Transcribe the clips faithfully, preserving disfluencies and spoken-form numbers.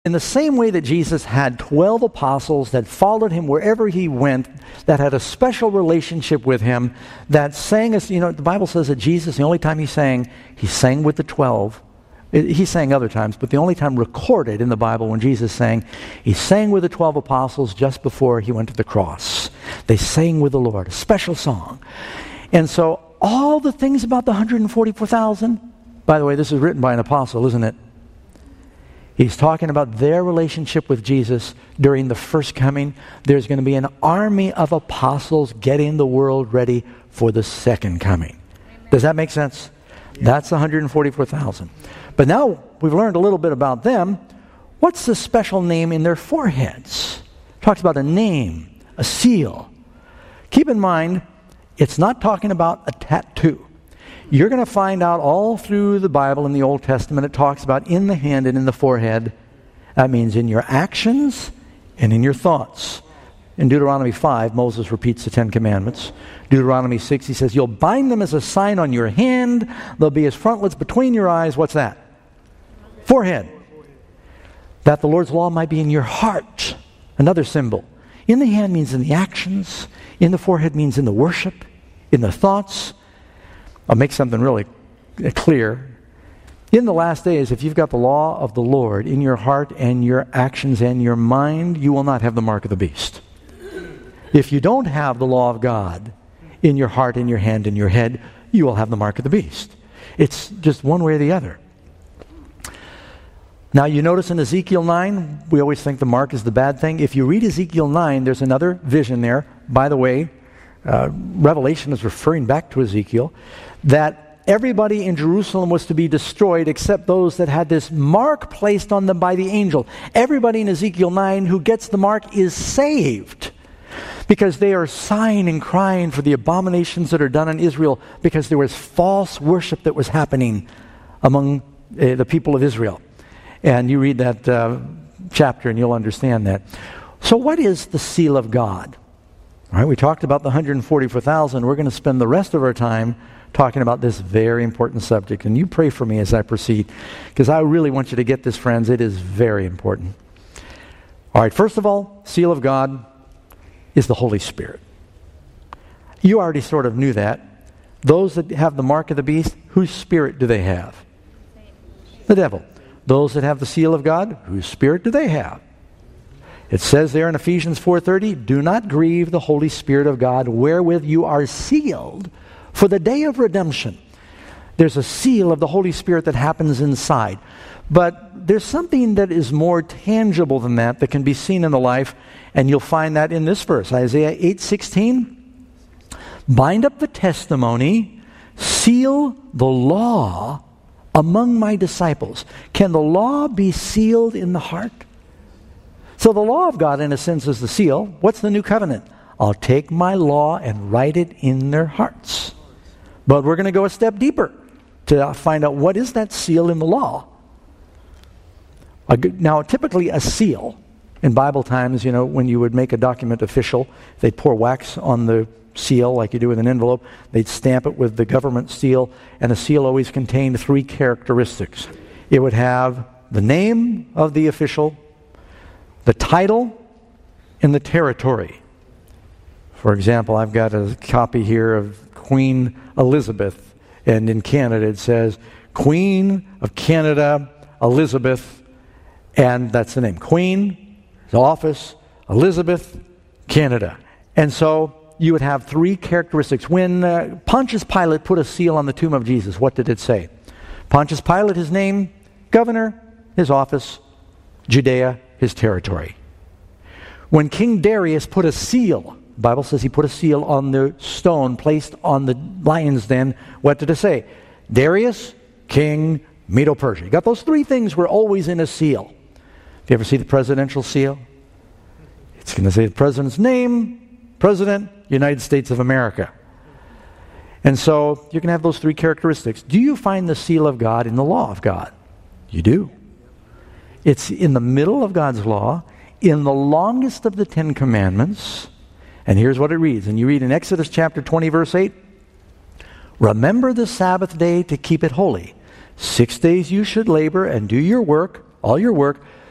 In the same way that Jesus had twelve apostles that followed him wherever he went, that had a special relationship with him, that sang us, you know, the Bible says that Jesus, the only time he sang, he sang with the twelve. He sang other times, but the only time recorded in the Bible when Jesus sang, he sang with the twelve apostles just before he went to the cross. They sang with the Lord, a special song. And so all the things about the one hundred forty-four thousand, by the way, this is written by an apostle, isn't it? He's talking about their relationship with Jesus during the first coming. There's going to be an army of apostles getting the world ready for the second coming. Amen. Does that make sense? Yeah. That's one hundred forty-four thousand. But now we've learned a little bit about them. What's the special name in their foreheads? It talks about a name, a seal. Keep in mind, it's not talking about a tattoo. You're going to find out all through the Bible in the Old Testament, it talks about in the hand and in the forehead. That means in your actions and in your thoughts. In Deuteronomy five, Moses repeats the Ten Commandments. Deuteronomy six, he says, you'll bind them as a sign on your hand. They'll be as frontlets between your eyes. What's that? Forehead. That the Lord's law might be in your heart. Another symbol. In the hand means in the actions. In the forehead means in the worship, in the thoughts. I'll make something really clear. In the last days, if you've got the law of the Lord in your heart and your actions and your mind, you will not have the mark of the beast. If you don't have the law of God in your heart, in your hand, in your head, you will have the mark of the beast. It's just one way or the other. Now you notice in Ezekiel nine, we always think the mark is the bad thing. If you read Ezekiel nine, there's another vision there. By the way, uh, Revelation is referring back to Ezekiel, that everybody in Jerusalem was to be destroyed except those that had this mark placed on them by the angel. Everybody in Ezekiel nine who gets the mark is saved because they are sighing and crying for the abominations that are done in Israel because there was false worship that was happening among uh, the people of Israel. And you read that uh, chapter and you'll understand that. So what is the seal of God? All right, we talked about the one hundred forty-four thousand. We're going to spend the rest of our time talking about this very important subject. And you pray for me as I proceed, because I really want you to get this, friends. It is very important. All right, first of all, seal of God is the Holy Spirit. You already sort of knew that. Those that have the mark of the beast, whose spirit do they have? The devil. Those that have the seal of God, whose spirit do they have? It says there in Ephesians four thirty, do not grieve the Holy Spirit of God, wherewith you are sealed for the day of redemption. There's a seal of the Holy Spirit that happens inside. But there's something that is more tangible than that that can be seen in the life, and you'll find that in this verse, Isaiah eight sixteen. Bind up the testimony, seal the law among my disciples. Can the law be sealed in the heart? So the law of God, in a sense, is the seal. What's the new covenant? I'll take my law and write it in their hearts. But we're going to go a step deeper to find out what is that seal in the law. Now, typically a seal, in Bible times, you know, when you would make a document official, they'd pour wax on the seal like you do with an envelope. They'd stamp it with the government seal, and a seal always contained three characteristics. It would have the name of the official, the title, and the territory. For example, I've got a copy here of Queen Elizabeth, and in Canada it says Queen of Canada Elizabeth, and that's the name. Queen, the office, Elizabeth, Canada. And so you would have three characteristics. When uh, Pontius Pilate put a seal on the tomb of Jesus, what did it say? Pontius Pilate, his name, governor, his office, Judea, his territory. When King Darius put a seal, the Bible says he put a seal on the stone placed on the lion's den, what did it say? Darius, King, Medo-Persia. You got those three things were always in a seal. Do you ever see the presidential seal? It's going to say the president's name, President, United States of America. And so you can have those three characteristics. Do you find the seal of God in the law of God? You do. It's in the middle of God's law, in the longest of the Ten Commandments. And here's what it reads. And you read in Exodus chapter twenty, verse eight. Remember the Sabbath day to keep it holy. Six days you should labor and do your work, all your work.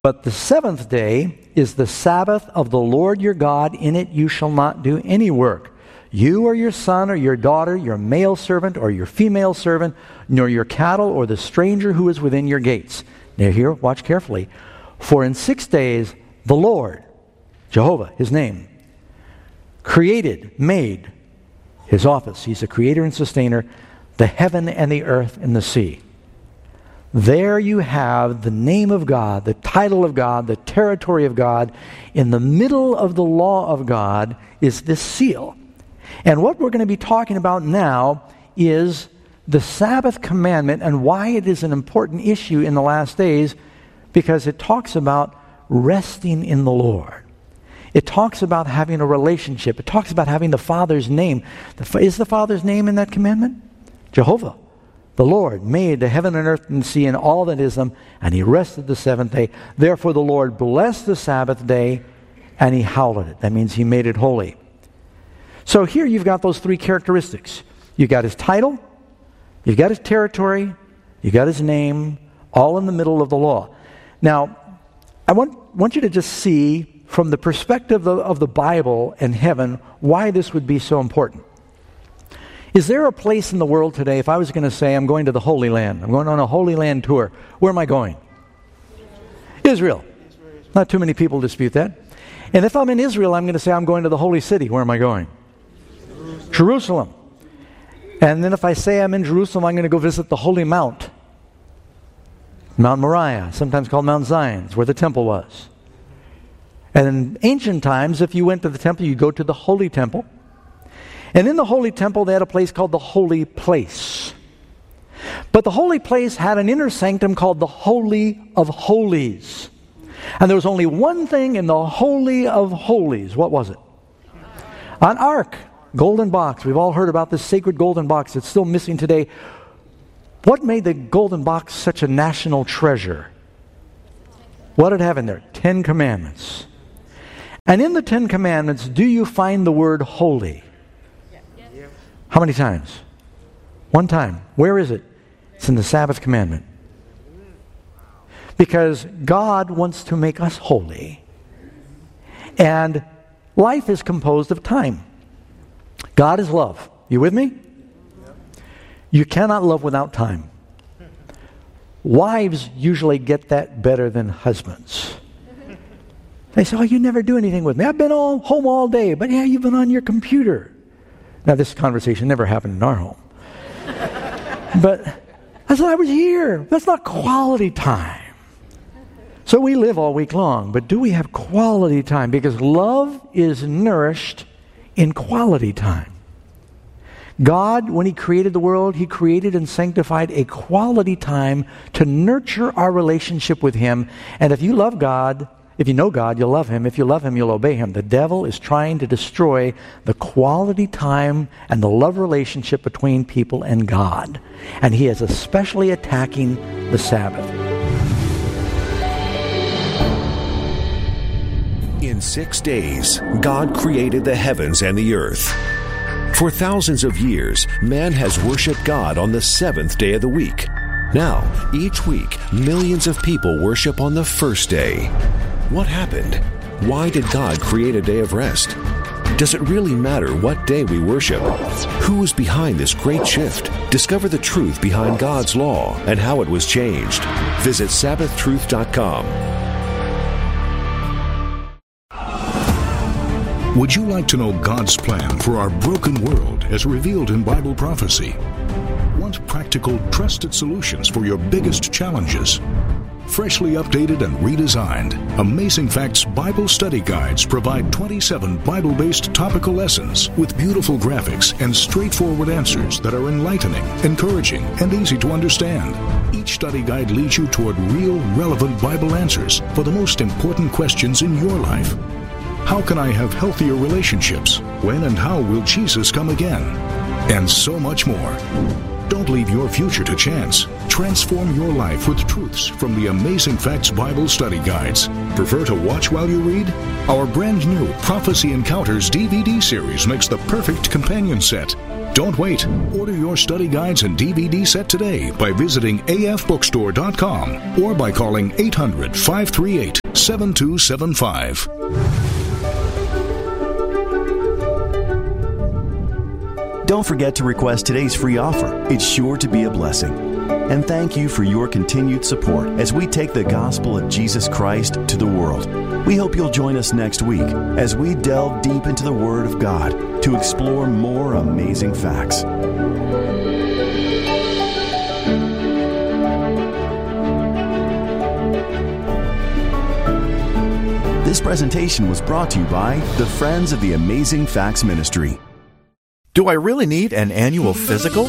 But the seventh day is the Sabbath of the Lord your God. In it you shall not do any work. You or your son or your daughter, your male servant or your female servant, nor your cattle or the stranger who is within your gates. Now here, watch carefully. For in six days the Lord, Jehovah, his name, created, made, his office. He's the creator and sustainer, the heaven and the earth and the sea. There you have the name of God, the title of God, the territory of God. In the middle of the law of God is this seal. And what we're going to be talking about now is the Sabbath commandment and why it is an important issue in the last days, because it talks about resting in the Lord. It talks about having a relationship. It talks about having the Father's name. Is the Father's name in that commandment? Jehovah. The Lord made the heaven and earth and sea and all that is them, and he rested the seventh day. Therefore the Lord blessed the Sabbath day, and he hallowed it. That means he made it holy. So here you've got those three characteristics. You've got his title, you've got his territory, you've got his name, all in the middle of the law. Now, I want, want you to just see from the perspective of, of the Bible and heaven why this would be so important. Is there a place in the world today, if I was going to say I'm going to the Holy Land, I'm going on a Holy Land tour, where am I going? Israel. Not too many people dispute that. And if I'm in Israel, I'm going to say I'm going to the Holy City. Where am I going? Jerusalem. Jerusalem. And then if I say I'm in Jerusalem, I'm going to go visit the Holy Mount. Mount Moriah, sometimes called Mount Zion, where the temple was. And in ancient times, if you went to the temple, you go to the Holy Temple. And in the Holy Temple, they had a place called the Holy Place. But the Holy Place had an inner sanctum called the Holy of Holies. And there was only one thing in the Holy of Holies. What was it? An ark. Golden box. We've all heard about this sacred golden box. It's still missing today. What made the golden box such a national treasure? What did it have in there? Ten Commandments. And in the Ten Commandments, do you find the word holy? How many times? One time. Where is it? It's in the Sabbath commandment. Because God wants to make us holy. And life is composed of time. God is love. You with me? You cannot love without time. Wives usually get that better than husbands. They say, oh, you never do anything with me. I've been all home all day. But yeah, you've been on your computer. Now, this conversation never happened in our home. But I said, I was here. That's not quality time. So we live all week long. But do we have quality time? Because love is nourished in quality time. God, when he created the world, he created and sanctified a quality time to nurture our relationship with him. And if you love God, if you know God, you'll love him. If you love him, you'll obey him. The devil is trying to destroy the quality time and the love relationship between people and God. And he is especially attacking the Sabbath. In six days, God created the heavens and the earth. For thousands of years, man has worshiped God on the seventh day of the week. Now, each week, millions of people worship on the first day. What happened? Why did God create a day of rest? Does it really matter what day we worship? Who is behind this great shift? Discover the truth behind God's law and how it was changed. Visit Sabbath Truth dot com. Would you like to know God's plan for our broken world as revealed in Bible prophecy? Want practical, trusted solutions for your biggest challenges? Freshly updated and redesigned, Amazing Facts Bible Study Guides provide twenty-seven Bible-based topical lessons with beautiful graphics and straightforward answers that are enlightening, encouraging, and easy to understand. Each study guide leads you toward real, relevant Bible answers for the most important questions in your life. How can I have healthier relationships? When and how will Jesus come again? And so much more. Don't leave your future to chance. Transform your life with truths from the Amazing Facts Bible Study Guides. Prefer to watch while you read? Our brand new Prophecy Encounters D V D series makes the perfect companion set. Don't Don't wait. Order your study guides and D V D set today by visiting a f bookstore dot com or by calling eight hundred, five three eight, seven two seven five. Don't forget to request today's free offer. It's sure to be a blessing. And thank you for your continued support as we take the gospel of Jesus Christ to the world. We hope you'll join us next week as we delve deep into the Word of God to explore more amazing facts. This presentation was brought to you by the Friends of the Amazing Facts Ministry. Do I really need an annual physical?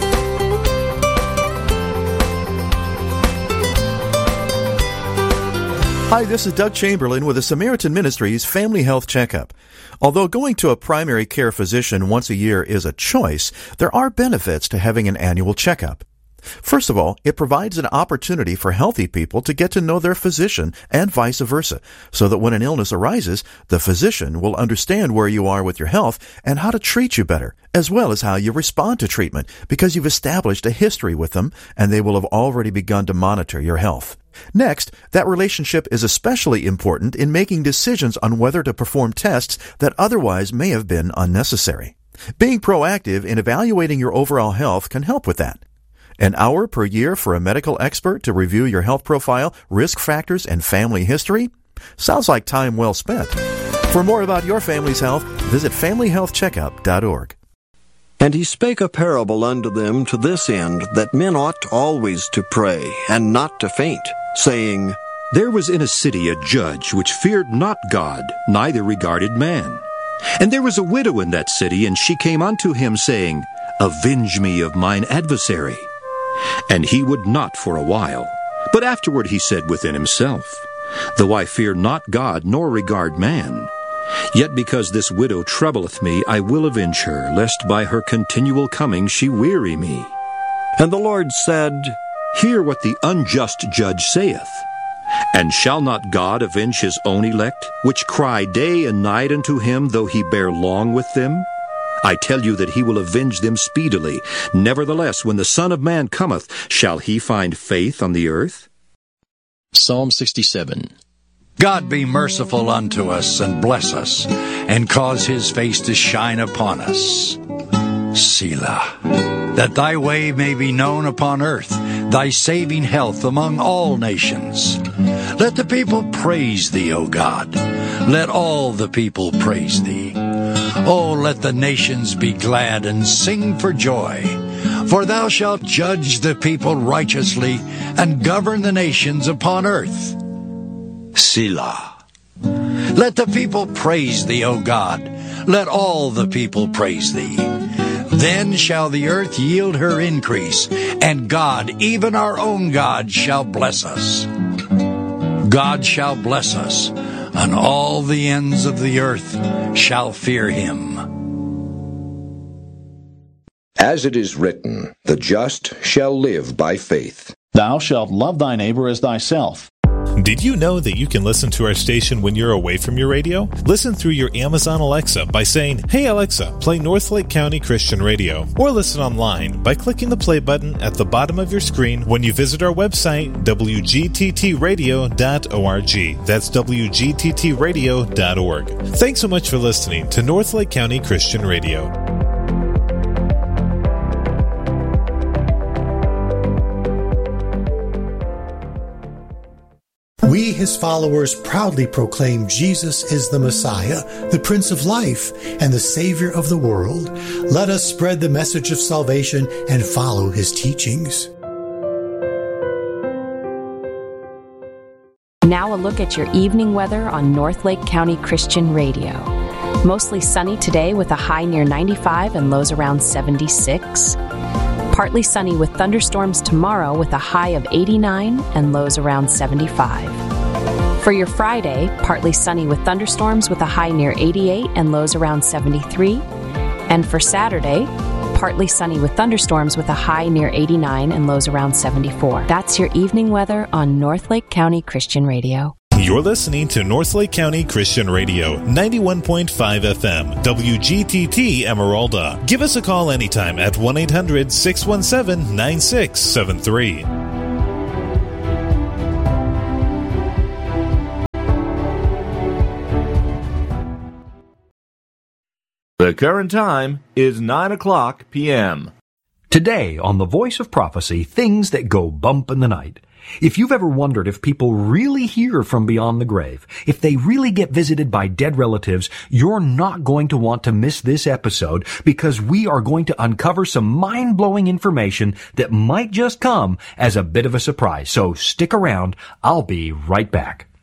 Hi, this is Doug Chamberlain with the Samaritan Ministries Family Health Checkup. Although going to a primary care physician once a year is a choice, there are benefits to having an annual checkup. First of all, it provides an opportunity for healthy people to get to know their physician and vice versa, so that when an illness arises, the physician will understand where you are with your health and how to treat you better, as well as how you respond to treatment, because you've established a history with them and they will have already begun to monitor your health. Next, that relationship is especially important in making decisions on whether to perform tests that otherwise may have been unnecessary. Being proactive in evaluating your overall health can help with that. An hour per year for a medical expert to review your health profile, risk factors, and family history? Sounds like time well spent. For more about your family's health, visit family health checkup dot org. And he spake a parable unto them to this end, that men ought always to pray, and not to faint, saying, There was in a city a judge which feared not God, neither regarded man. And there was a widow in that city, and she came unto him, saying, Avenge me of mine adversary. And he would not for a while. But afterward he said within himself, Though I fear not God, nor regard man, yet because this widow troubleth me, I will avenge her, lest by her continual coming she weary me. And the Lord said, Hear what the unjust judge saith. And shall not God avenge his own elect, which cry day and night unto him, though he bear long with them? I tell you that he will avenge them speedily. Nevertheless, when the Son of Man cometh, shall he find faith on the earth? Psalm sixty-seven. God be merciful unto us, and bless us, and cause his face to shine upon us. Selah. That thy way may be known upon earth, thy saving health among all nations. Let the people praise thee, O God. Let all the people praise thee. Oh, let the nations be glad and sing for joy. For thou shalt judge the people righteously and govern the nations upon earth. Selah. Let the people praise thee, O God. Let all the people praise thee. Then shall the earth yield her increase, and God, even our own God, shall bless us. God shall bless us, and all the ends of the earth shall fear him. As it is written, the just shall live by faith. Thou shalt love thy neighbor as thyself. Did you know that you can listen to our station when you're away from your radio? Listen through your Amazon Alexa by saying, Hey Alexa, play Northlake County Christian Radio. Or listen online by clicking the play button at the bottom of your screen when you visit our website, w g t t radio dot org. That's w g t t radio dot org. Thanks so much for listening to Northlake County Christian Radio. We, his followers, proudly proclaim Jesus is the Messiah, the Prince of Life, and the Savior of the world. Let us spread the message of salvation and follow his teachings. Now a look at your evening weather on Northlake County Christian Radio. Mostly sunny today with a high near ninety-five and lows around seventy-six. Partly sunny with thunderstorms tomorrow with a high of eighty-nine and lows around seventy-five. For your Friday, partly sunny with thunderstorms with a high near eighty-eight and lows around seventy-three. And for Saturday, partly sunny with thunderstorms with a high near eighty-nine and lows around seventy-four. That's your evening weather on Northlake County Christian Radio. You're listening to Northlake County Christian Radio, ninety-one point five F M, W G T T Emeralda. Give us a call anytime at one eight hundred, six one seven, nine six seven three. The current time is nine o'clock p.m. Today on The Voice of Prophecy, things that go bump in the night. If you've ever wondered if people really hear from beyond the grave, if they really get visited by dead relatives, you're not going to want to miss this episode, because we are going to uncover some mind-blowing information that might just come as a bit of a surprise. So stick around. I'll be right back.